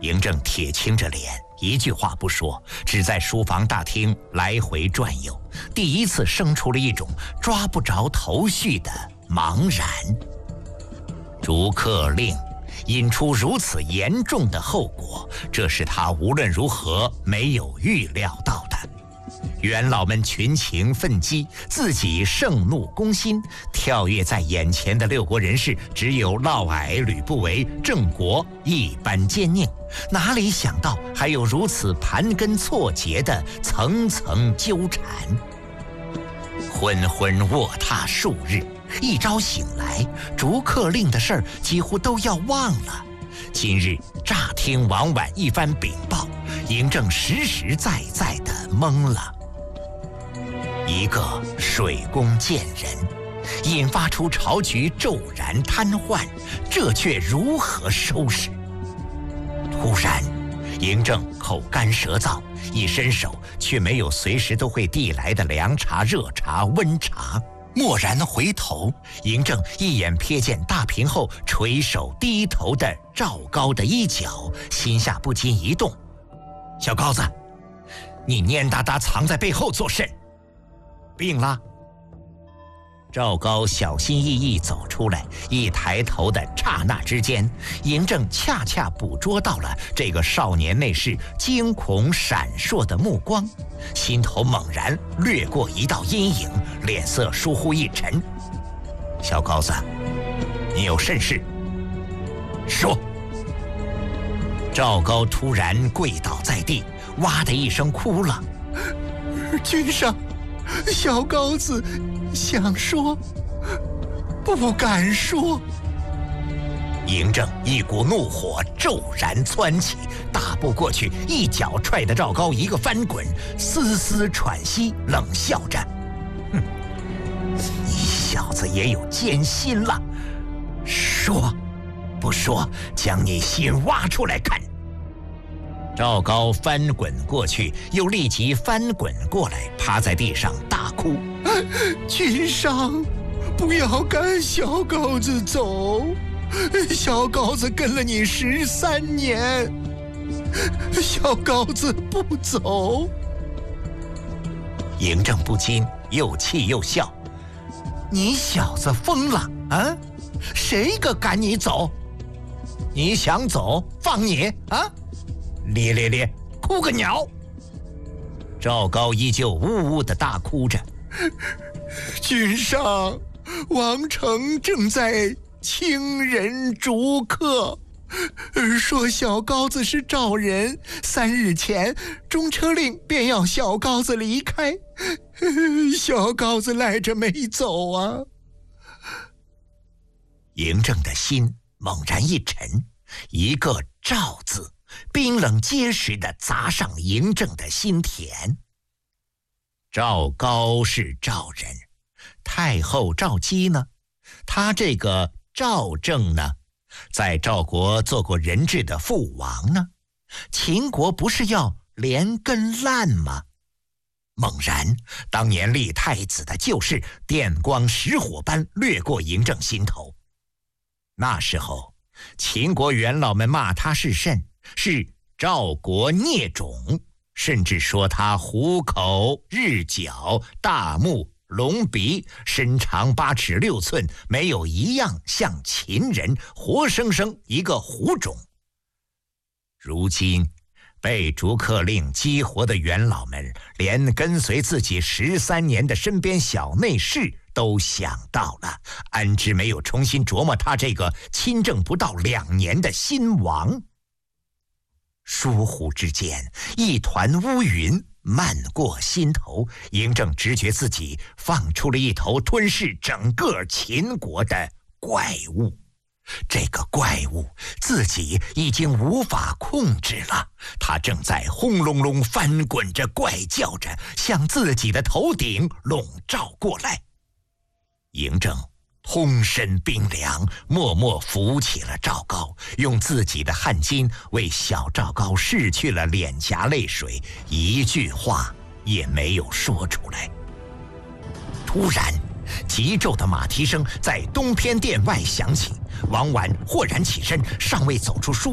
嬴政铁青着脸，一句话不说，只在书房大厅来回转悠，第一次生出了一种抓不着头绪的茫然。逐客令引出如此严重的后果，这是他无论如何没有预料到的。元老们群情奋激，自己盛怒攻心，跳跃在眼前的六国人士只有嫪毐、吕不韦、郑国一般坚硬，哪里想到还有如此盘根错节的层层纠缠。昏昏卧榻数日，一朝醒来，逐客令的事儿几乎都要忘了。今日乍听王绾一番禀报，嬴政实实在在地懵了。一个水工贱人，引发出朝局骤然瘫痪，这却如何收拾？突然，嬴政口干舌燥，一伸手却没有随时都会递来的凉茶、热茶、温茶。蓦然回头，嬴政一眼瞥见大屏后垂手低头的赵高的衣角，心下不禁一动：小高子，你蔫哒哒藏在背后做甚？病了？赵高小心翼翼走出来，一抬头的刹那之间，嬴政恰恰捕捉到了这个少年内侍惊恐闪烁的目光，心头猛然掠过一道阴影，脸色疏忽一沉。小高子，你有甚事？说。赵高突然跪倒在地，哇的一声哭了。 君上，小高子想说，不敢说。 嬴政一股怒火骤然蹿起，大步过去，一脚踹得赵高一个翻滚，丝丝喘息，冷笑着：“哼，你小子也有奸心了，说，不说，将你心挖出来看。”赵高翻滚过去，又立即翻滚过来，趴在地上大哭：“ 君上，不要赶小高子走，小高子跟了你13年，小高子不走。” 嬴政不禁又气又笑：“你小子疯了啊？谁个赶你走？你想走，放你啊！咧，哭个鸟！”赵高依旧呜呜地大哭着：“ 君上，王成正在清人逐客，说小高子是赵人，3日前中车令便要小高子离开，小高子赖着没走啊。” 嬴政的心猛然一沉，一个赵字冰冷结实地砸上嬴政的心田。赵高是赵人，太后赵姬呢？他这个赵政呢？在赵国做过人质的父王呢？秦国不是要连根烂吗？猛然，当年立太子的旧事电光石火般掠过嬴政心头。那时候，秦国元老们骂他是甚？是赵国孽种，甚至说他虎口、日角、大目、龙鼻，身长8尺6寸，没有一样像秦人，活生生一个虎种。如今被逐客令激活的元老们，连跟随自己13年的身边小内侍都想到了，安知没有重新琢磨他这个亲政不到2年的新王？疏忽之间，一团乌云漫过心头，嬴政直觉自己放出了一头吞噬整个秦国的怪物。这个怪物自己已经无法控制了，它正在轰隆隆翻滚着，怪叫着，向自己的头顶笼罩过来。嬴政通身冰凉，默默扶起了赵高，用自己的汗巾为小赵高拭去了脸颊泪水，一句话也没有说出来。突然，急骤的马蹄声在东偏殿外响起，王绾豁然起身，尚未走出书